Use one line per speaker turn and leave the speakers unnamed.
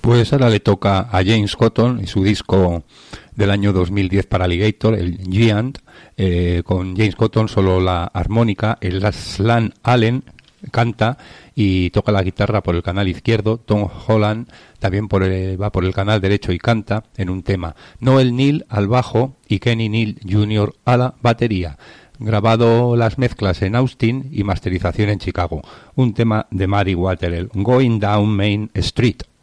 Pues ahora le toca a James Cotton y su disco del año 2010 para Alligator, el Giant, con James Cotton solo la armónica, el Slan Allen canta y toca la guitarra por el canal izquierdo, Tom Holland también va por el canal derecho y canta en un tema, Noel Neal al bajo y Kenny Neal Jr. a la batería. Grabado las mezclas en Austin y masterización en Chicago. Un tema de Muddy Waters, el Going Down Main Street.